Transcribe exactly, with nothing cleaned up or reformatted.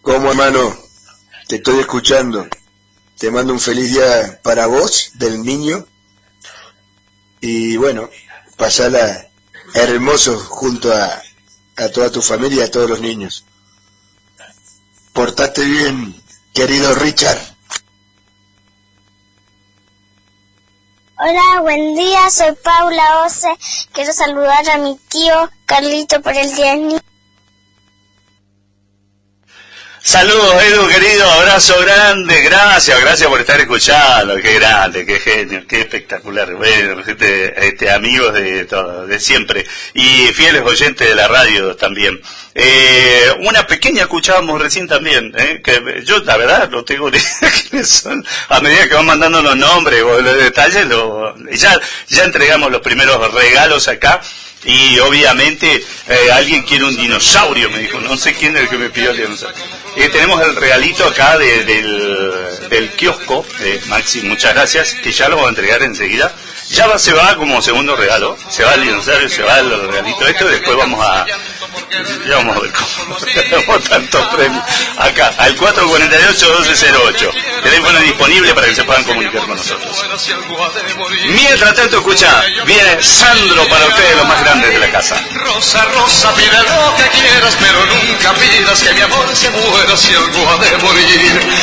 ¿Cómo, hermano? Te estoy escuchando. Te mando un feliz día para vos, del niño. Y bueno, pasala hermoso junto a, a toda tu familia y a todos los niños. Portate bien, querido Richard. Hola, buen día, soy Paula Ose. Quiero saludar a mi tío Carlito por el día del niño. Saludos, Edu, querido, abrazo grande, gracias, gracias por estar escuchando, qué grande, qué genio, qué espectacular, bueno, este, este amigos de todo, de siempre, y fieles oyentes de la radio también. Eh, una pequeña escuchábamos recién también, eh, que yo la verdad no tengo ni idea quiénes son, a medida que van mandando los nombres o los detalles, lo, ya, ya entregamos los primeros regalos acá. Y obviamente eh, alguien quiere un dinosaurio, me dijo, no sé quién es el que me pidió el dinosaurio. Eh, tenemos el regalito acá de, del, del kiosco de Maxi, muchas gracias, que ya lo voy a entregar enseguida. Ya va, se va como segundo regalo, se va el dinosaurio, se va el regalito esto, y después vamos a... Ya vamos a ver cómo tenemos tantos premios. Acá, al cuatro cuatro ocho, uno dos cero ocho. Teléfono disponible para que se puedan comunicar con nosotros. Mientras tanto, escucha, viene Sandro para ustedes, los más grandes de la casa. Rosa, Rosa, pide lo que quieras, pero nunca pidas que mi amor se muera si algo ha de morir.